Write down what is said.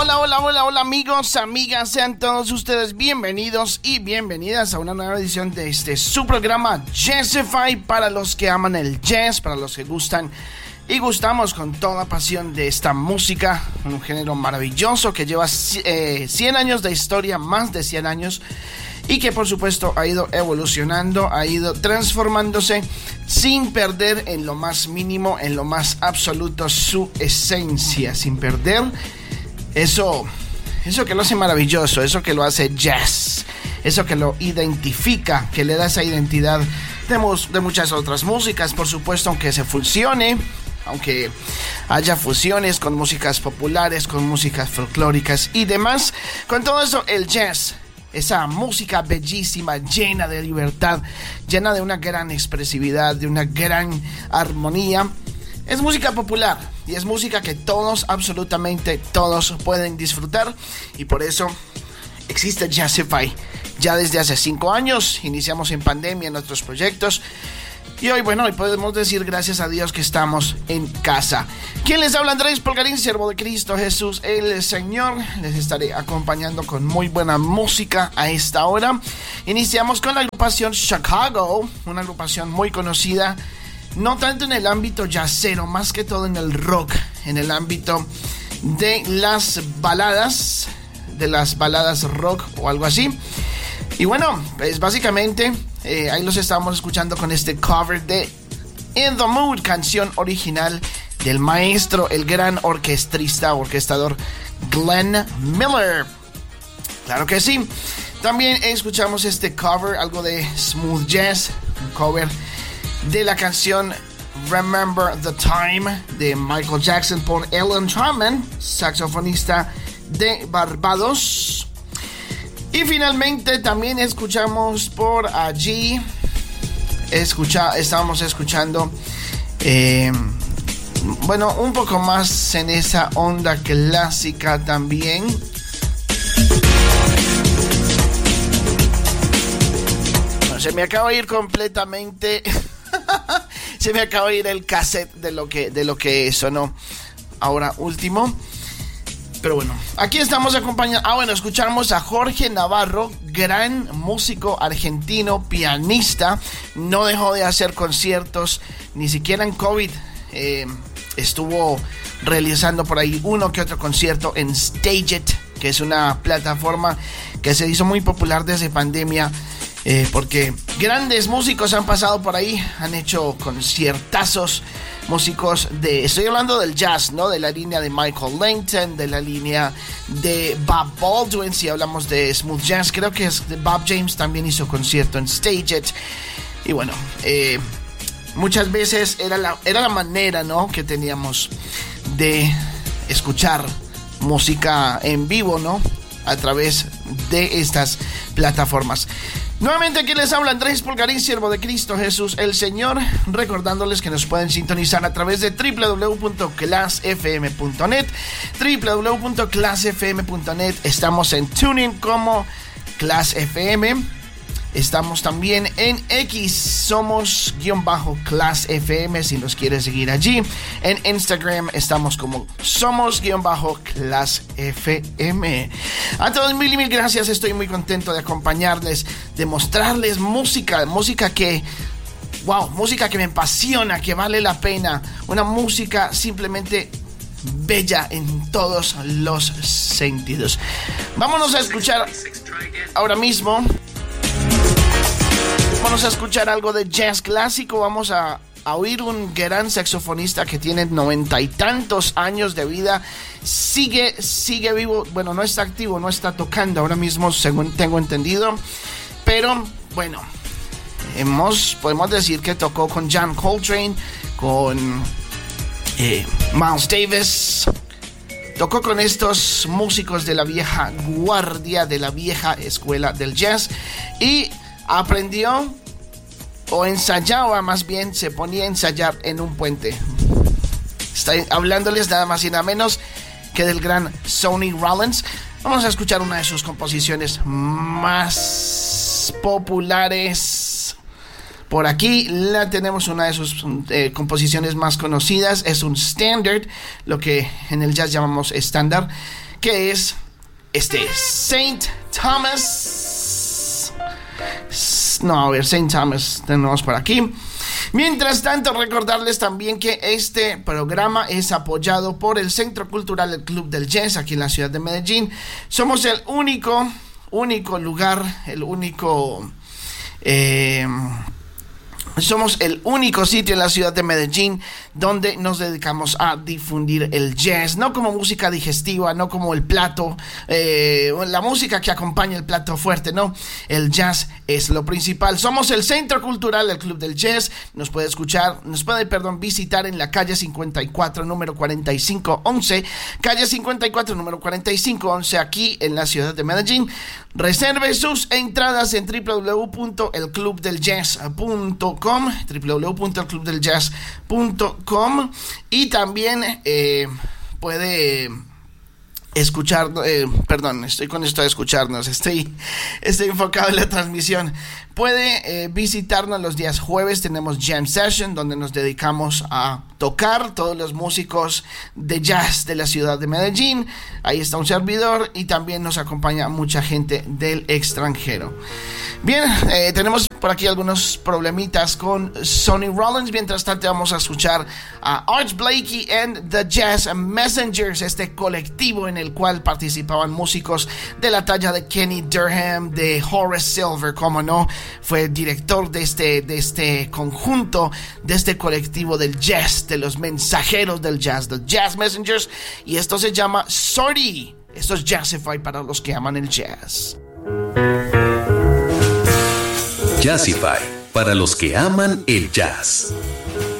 Hola amigos, amigas, sean todos ustedes bienvenidos y bienvenidas a una nueva edición de su programa Jazzify, para los que aman el jazz, para los que gustan y gustamos con toda pasión de esta música, un género maravilloso que lleva 100 años de historia, más de 100 años, y que por supuesto ha ido evolucionando, ha ido transformándose sin perder en lo más mínimo, en lo más absoluto su esencia, sin perder eso que lo hace maravilloso, eso que lo hace jazz, eso que lo identifica, que le da esa identidad de muchas otras músicas, por supuesto, aunque se fusione, aunque haya fusiones con músicas populares, con músicas folclóricas y demás. Con todo eso, el jazz, esa música bellísima, llena de libertad, llena de una gran expresividad, de una gran armonía, es música popular y es música que todos, absolutamente todos pueden disfrutar, y por eso existe Jazzify. Ya desde hace 5 años iniciamos en pandemia nuestros proyectos y hoy podemos decir gracias a Dios que estamos en casa. ¿Quién les habla? Andrés Polgarín, siervo de Cristo Jesús el Señor. Les estaré acompañando con muy buena música a esta hora. Iniciamos con la agrupación Chicago, una agrupación muy conocida, no tanto en el ámbito jazzero, más que todo en el rock, en el ámbito de las baladas rock o algo así. Y bueno, pues básicamente ahí los estábamos escuchando con este cover de In the Mood, canción original del maestro, el gran orquestador Glenn Miller. Claro que sí. También escuchamos este cover, algo de smooth jazz, un cover de la canción Remember the Time de Michael Jackson por Alan Trammell, saxofonista de Barbados. Y finalmente también escuchamos por allí, estábamos escuchando un poco más en esa onda clásica también. Se me acaba de ir completamente se me acaba de ir el cassette de lo que sonó ahora último. Pero bueno, aquí estamos acompañando. Escuchamos a Jorge Navarro, gran músico argentino, pianista. No dejó de hacer conciertos, ni siquiera en COVID. Estuvo realizando por ahí uno que otro concierto en Stageit, que es una plataforma que se hizo muy popular desde pandemia, porque grandes músicos han pasado por ahí, han hecho conciertazos. Músicos estoy hablando del jazz, ¿no? De la línea de Michael Langton, de la línea de Bob Baldwin, si hablamos de smooth jazz, creo que Bob James también hizo concierto en Stageit. Y bueno, muchas veces era la manera, ¿no?, que teníamos de escuchar música en vivo, ¿no?, a través de estas plataformas. Nuevamente aquí les habla Andrés Polgarín, siervo de Cristo Jesús el Señor, recordándoles que nos pueden sintonizar a través de www.classfm.net, www.classfm.net. Estamos en TuneIn como Class FM. Estamos también en X, somos-Class FM, si nos quieres seguir allí. En Instagram estamos como somos-Class FM. A todos mil gracias, estoy muy contento de acompañarles, de mostrarles música que me apasiona, que vale la pena. Una música simplemente bella en todos los sentidos. Vámonos a escuchar ahora mismo. Vamos a escuchar algo de jazz clásico. Vamos a oír un gran saxofonista que tiene 90 y tantos años de vida. Sigue vivo. Bueno, no está activo, no está tocando ahora mismo, según tengo entendido. Pero bueno, podemos decir que tocó con John Coltrane, con Miles Davis. Tocó con estos músicos de la vieja guardia, de la vieja escuela del jazz. Y aprendió, o ensayaba más bien, se ponía a ensayar en un puente. Estoy hablándoles nada más y nada menos que del gran Sonny Rollins. Vamos a escuchar una de sus composiciones más populares. Por aquí la tenemos, una de sus composiciones más conocidas. Es un standard, lo que en el jazz llamamos estándar, que es Saint Thomas. No, a ver, Saint Thomas tenemos por aquí. Mientras tanto, recordarles también que este programa es apoyado por el Centro Cultural El Club del Jazz aquí en la ciudad de Medellín. Somos el único lugar, somos el único sitio en la ciudad de Medellín donde nos dedicamos a difundir el jazz, no como música digestiva, no como el plato, la música que acompaña el plato fuerte, no, el jazz es lo principal. Somos el Centro Cultural del Club del Jazz. Nos puede visitar en la calle 54, número 4511, calle 54, número 4511, aquí en la ciudad de Medellín. Reserve sus entradas en www.elclubdeljazz.com, www.elclubdeljazz.com, y también puede escuchar, estoy con esto de escucharnos, estoy enfocado en la transmisión. Puede visitarnos los días jueves, tenemos Jam Session, donde nos dedicamos a tocar todos los músicos de jazz de la ciudad de Medellín. Ahí está un servidor y también nos acompaña mucha gente del extranjero. Bien, tenemos por aquí algunos problemitas con Sonny Rollins. Mientras tanto vamos a escuchar a Art Blakey and the Jazz Messengers, este colectivo en el cual participaban músicos de la talla de Kenny Durham, de Horace Silver, como no, fue director de este conjunto, de este colectivo del jazz, de los mensajeros del jazz, the Jazz Messengers, y esto se llama Sorry. Esto es Jazzify para los que aman el jazz. Jazzify para los que aman el jazz.